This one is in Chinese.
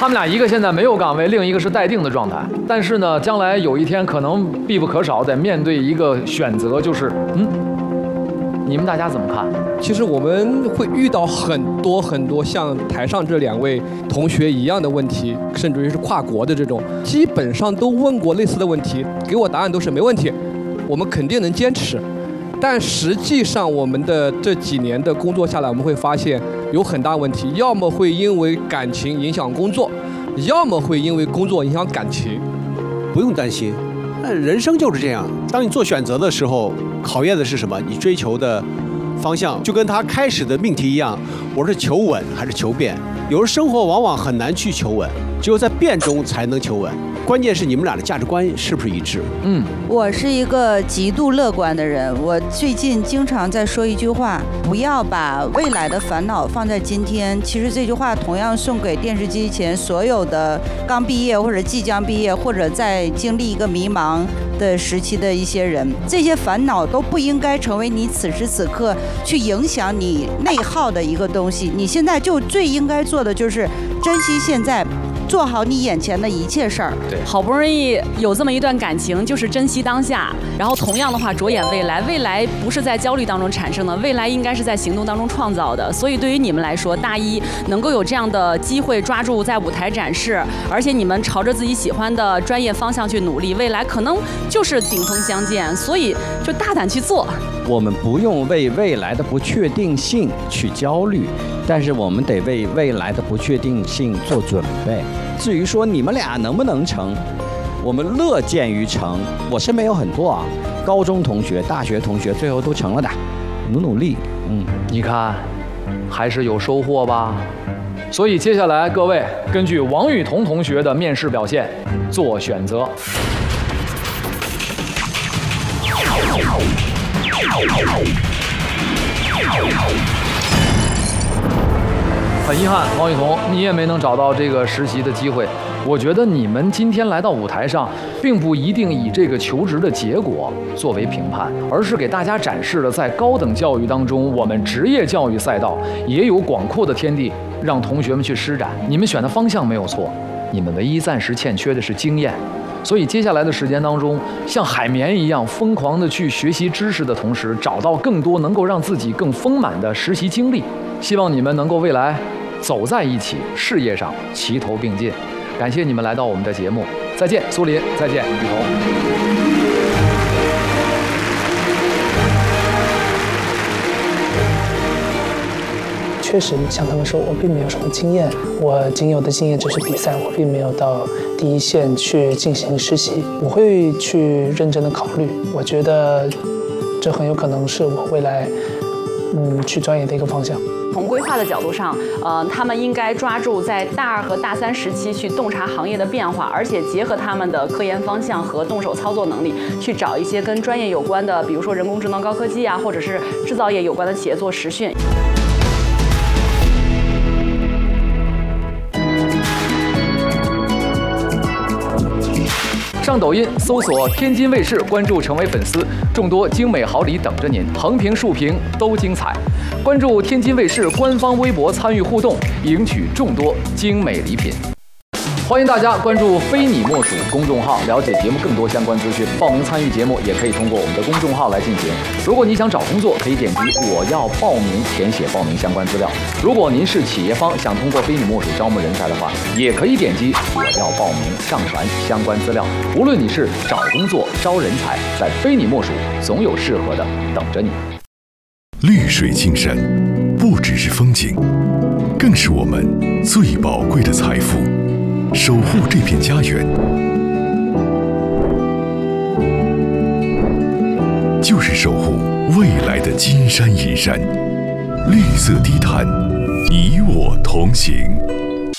他们俩一个现在没有岗位，另一个是待定的状态。但是呢，将来有一天可能必不可少得面对一个选择，就是你们大家怎么看？ 其实我们会遇到很多像台上这2位同学一样的问题，甚至于是跨国的这种，基本上都问过类似的问题，给我答案都是没问题，我们肯定能坚持。但实际上我们的这几年的工作下来，我们会发现有很大问题，要么会因为感情影响工作，要么会因为工作影响感情。 不用担心，人生就是这样。当你做选择的时候，考验的是什么？你追求的方向就跟他开始的命题一样，我是求稳还是求变？有时生活往往很难去求稳，只有在变中才能求稳。关键是你们俩的价值观是不是一致？ 我是一个极度乐观的人。我最近经常在说一句话：不要把未来的烦恼放在今天。其实这句话同样送给电视机前所有的刚毕业或者即将毕业或者在经历一个迷茫的时期的一些人。这些烦恼都不应该成为你此时此刻去影响你内耗的一个东西。你现在就最应该做的就是珍惜现在，做好你眼前的一切事儿。 对， 好不容易有这么一段感情，就是珍惜当下。然后同样的话，着眼未来，未来不是在焦虑当中产生的，未来应该是在行动当中创造的。所以对于你们来说，大一能够有这样的机会抓住在舞台展示，而且你们朝着自己喜欢的专业方向去努力，未来可能就是顶峰相见。所以就大胆去做。 我们不用为未来的不确定性去焦虑，但是我们得为未来的不确定性做准备。至于说你们俩能不能成，我们乐见于成。我身边有很多高中同学、大学同学，最后都成了的，努力。 你看，还是有收获吧。所以接下来各位根据王雨桐同学的面试表现做选择。很遗憾，王雨桐，你也没能找到这个实习的机会。我觉得你们今天来到舞台上，并不一定以这个求职的结果作为评判，而是给大家展示了在高等教育当中，我们职业教育赛道也有广阔的天地，让同学们去施展。你们选的方向没有错，你们唯一暂时欠缺的是经验。所以接下来的时间当中，像海绵一样疯狂地去学习知识的同时，找到更多能够让自己更丰满的实习经历。希望你们能够未来走在一起，事业上齐头并进。感谢你们来到我们的节目，再见，苏林，再见，雨桐。 确实像他们说，我并没有什么经验，我仅有的经验只是比赛，我并没有到第一线去进行实习。我会去认真的考虑，我觉得这很有可能是我未来去专业的一个方向。 从规划的角度上，他们应该抓住在大2和大3时期去洞察行业的变化，而且结合他们的科研方向和动手操作能力，去找一些跟专业有关的，比如说人工智能、高科技或者是制造业有关的企业做实训。 上抖音搜索天津卫视，关注成为粉丝，众多精美好礼等着您，横屏竖屏都精彩。关注天津卫视官方微博参与互动，赢取众多精美礼品。欢迎大家关注非你莫属公众号，了解节目更多相关资讯。报名参与节目也可以通过我们的公众号来进行。如果你想找工作，可以点击我要报名，填写报名相关资料。如果您是企业方，想通过非你莫属招募人才的话，也可以点击我要报名，上传相关资料。无论你是找工作、招人才，在非你莫属总有适合的等着你。 绿水青山不只是风景，更是我们最宝贵的财富。守护这片家园，就是守护未来的金山银山。绿色低碳，你我同行。